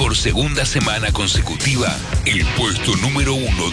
por segunda semana consecutiva el puesto número 1